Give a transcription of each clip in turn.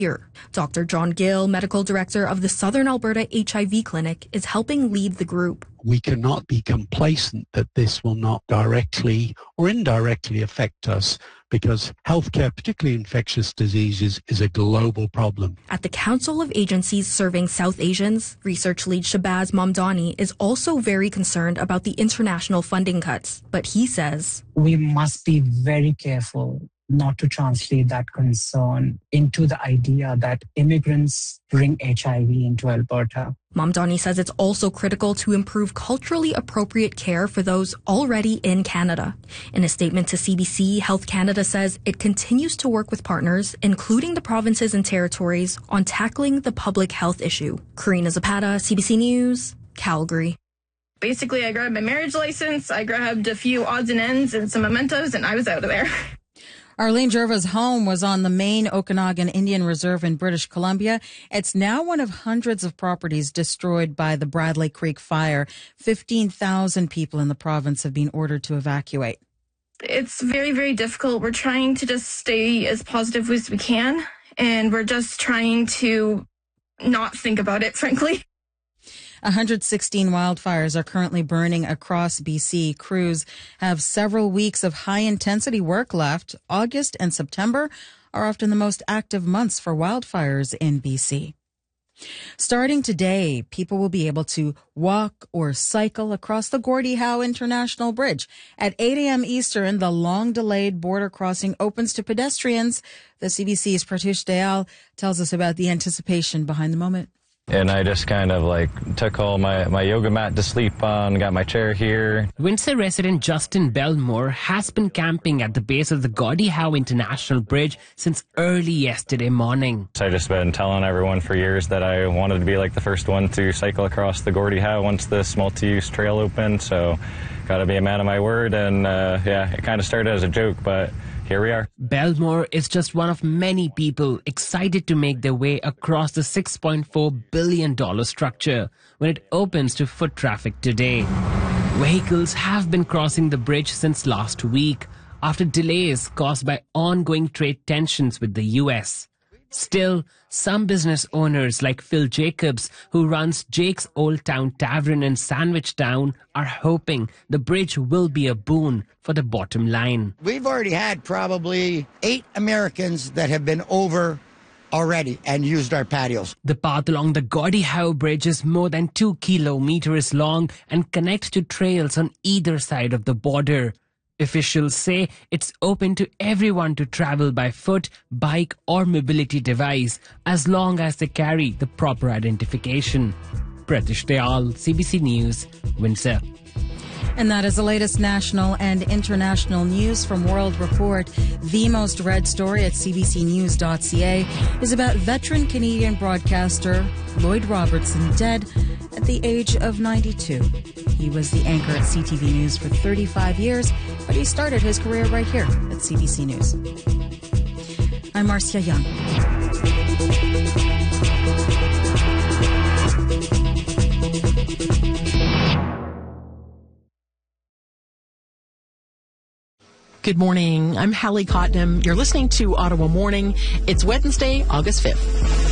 Here, Dr. John Gill, medical director of the Southern Alberta HIV Clinic, is helping lead the group. We cannot be complacent that this will not directly or indirectly affect us, because healthcare, particularly infectious diseases, is a global problem. At the Council of Agencies Serving South Asians, research lead Shabazz Mamdani is also very concerned about the international funding cuts. But he says, we must be very careful not to translate that concern into the idea that immigrants bring HIV into Alberta. Mamdani says it's also critical to improve culturally appropriate care for those already in Canada. In a statement to CBC, Health Canada says it continues to work with partners, including the provinces and territories, on tackling the public health issue. Karina Zapata, CBC News, Calgary. Basically, I grabbed my marriage license, I grabbed a few odds and ends and some mementos, and I was out of there. Arlene Jerva's home was on the main Okanagan Indian Reserve in British Columbia. It's now one of hundreds of properties destroyed by the Bradley Creek fire. 15,000 people in the province have been ordered to evacuate. It's very, very difficult. We're trying to just stay as positive as we can, and we're just trying to not think about it, frankly. 116 wildfires are currently burning across BC. Crews have several weeks of high-intensity work left. August and September are often the most active months for wildfires in BC. Starting today, people will be able to walk or cycle across the Gordie Howe International Bridge. At 8 a.m. Eastern, the long-delayed border crossing opens to pedestrians. The CBC's Pratish Dayal tells us about the anticipation behind the moment. And I just kind of took all my yoga mat to sleep on, got my chair here. Windsor resident Justin Belmore has been camping at the base of the Gordie Howe International Bridge since early yesterday morning. So I've just been telling everyone for years that I wanted to be the first one to cycle across the Gordie Howe once this multi-use trail opened. So got to be a man of my word. And it kind of started as a joke, but here we are. Belmore is just one of many people excited to make their way across the $6.4 billion structure when it opens to foot traffic today. Vehicles have been crossing the bridge since last week after delays caused by ongoing trade tensions with the U.S. Still, some business owners like Phil Jacobs, who runs Jake's Old Town Tavern in Sandwich Town, are hoping the bridge will be a boon for the bottom line. We've already had probably 8 Americans that have been over already and used our patios. The path along the Gordie Howe Bridge is more than 2 kilometers long and connects to trails on either side of the border. Officials say it's open to everyone to travel by foot, bike or mobility device as long as they carry the proper identification. Pratish Dayal, CBC News, Windsor. And that is the latest national and international news from World Report. The most read story at cbcnews.ca is about veteran Canadian broadcaster Lloyd Robertson, dead at the age of 92. He was the anchor at CTV News for 35 years, but he started his career right here at CBC News. I'm Marcia Young. Good morning. I'm Hallie Cotnam. You're listening to Ottawa Morning. It's Wednesday, August 5th.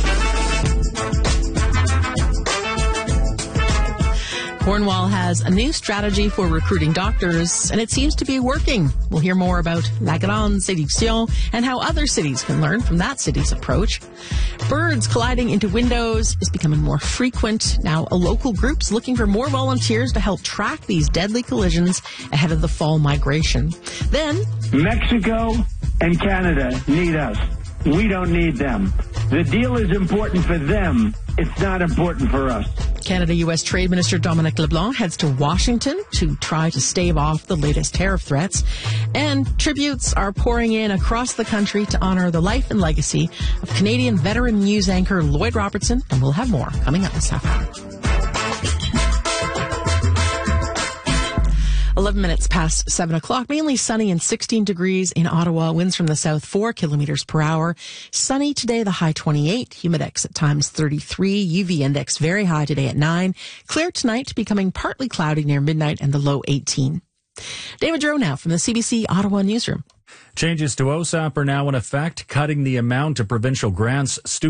Cornwall has a new strategy for recruiting doctors, and it seems to be working. We'll hear more about La Grande Séduction and how other cities can learn from that city's approach. Birds colliding into windows is becoming more frequent. Now, a local group's looking for more volunteers to help track these deadly collisions ahead of the fall migration. Then, Mexico and Canada need us. We don't need them. The deal is important for them. It's not important for us. Canada-U.S. Trade Minister Dominic LeBlanc heads to Washington to try to stave off the latest tariff threats. And tributes are pouring in across the country to honor the life and legacy of Canadian veteran news anchor Lloyd Robertson. And we'll have more coming up this half hour. 11 minutes past 7 o'clock, mainly sunny and 16 degrees in Ottawa. Winds from the south 4 kilometers per hour. Sunny today, the high 28. Humidex at times 33. UV index very high today at 9. Clear tonight, becoming partly cloudy near midnight and the low 18. David Drew now from the CBC Ottawa Newsroom. Changes to OSAP are now in effect, cutting the amount of provincial grants